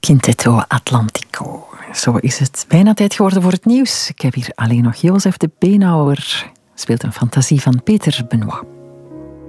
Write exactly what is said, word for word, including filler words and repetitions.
Quintetto Atlantico. Zo is het bijna tijd geworden voor het nieuws. Ik heb hier alleen nog Jozef de Beenhouwer. Speelt een fantasie van Peter Benoit.